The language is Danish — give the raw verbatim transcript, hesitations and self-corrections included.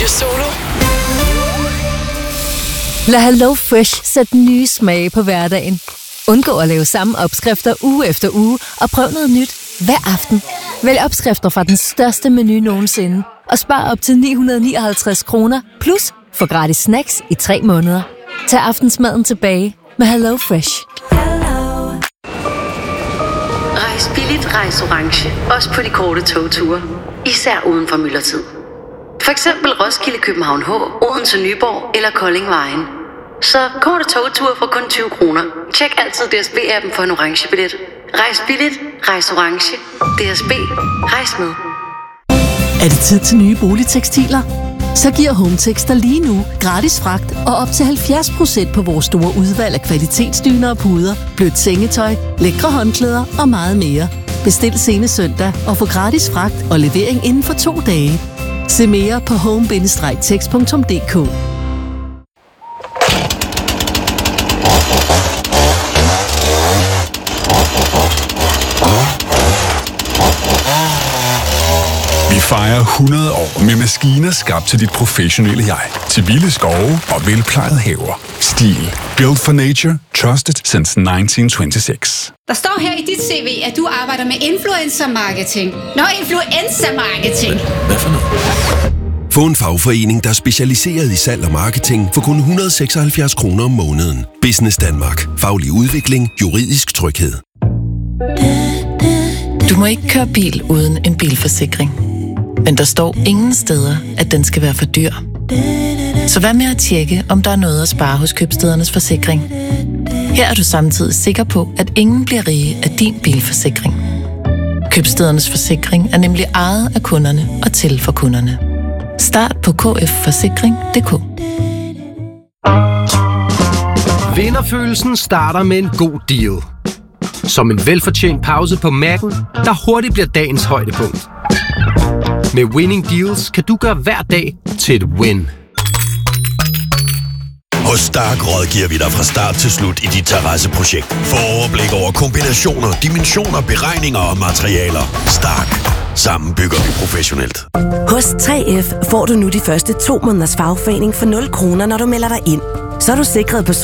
Solo. Lad Hello Fresh sætte nye smage på hverdagen. Undgå at lave samme opskrifter uge efter uge, og prøv noget nyt hver aften. Vælg opskrifter fra den største menu nogensinde, og spar op til ni hundrede nioghalvtreds kroner, plus få gratis snacks i tre måneder. Tag aftensmaden tilbage med Hello Fresh. Rejs billigt, rejs orange. Også på de korte togture. Især uden for myldretid. For eksempel Roskilde, København H, Odense, Nyborg eller Kolding Vejen. Så korte togture for kun tyve kroner. Tjek altid D S B-appen for en orange billet. Rejs billigt, rejs orange. D S B. Rejs med. Er det tid til nye boligtekstiler? Så giver Hometex dig lige nu gratis fragt og op til halvfjerds procent på vores store udvalg af kvalitetsdyner og puder, blødt sengetøj, lækre håndklæder og meget mere. Bestil senest søndag og få gratis fragt og levering inden for to dage. Se mere på home bindestreg tex punktum d k. Vi fejrer hundrede år med maskiner skabt til dit professionelle jeg. Til vilde skove og velplejede haver. Stil. Built for nature. Trusted since nitten tyve-seks. Der står her i dit C V, at du arbejder med influencer marketing. Nå, influencer marketing. Hvad for noget? Få en fagforening, der er specialiseret i salg og marketing for kun et hundrede og seksoghalvfjerds kroner om måneden. Business Danmark. Faglig udvikling. Juridisk tryghed. Du må ikke køre bil uden en bilforsikring. Men der står ingen steder, at den skal være for dyr. Så hvad med at tjekke, om der er noget at spare hos Købstædernes Forsikring? Her er du samtidig sikker på, at ingen bliver rige af din bilforsikring. Købstædernes Forsikring er nemlig ejet af kunderne og til for kunderne. Start på k f forsikring punktum d k. Vinderfølelsen starter med en god deal. Som en velfortjent pause på Mac'en, der hurtigt bliver dagens højdepunkt. Med Winning Deals kan du gøre hver dag til et win. Hos Stark rådgiver vi dig fra start til slut i dit terrasseprojekt. Få overblik over kombinationer, dimensioner, beregninger og materialer. Stark. Sammen bygger vi professionelt. Hos tre F får du nu de første to måneders fagforening for nul kroner, når du melder dig ind. Så er du sikret på